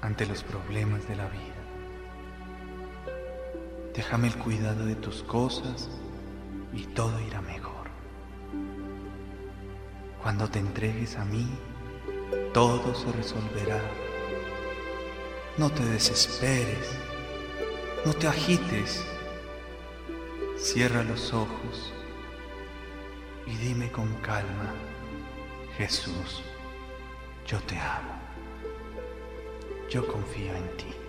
ante los problemas de la vida. Déjame el cuidado de tus cosas y todo irá mejor. Cuando te entregues a mí, todo se resolverá. No te desesperes, no te agites. Cierra los ojos y dime con calma: Jesús, yo te amo. Yo confío en ti.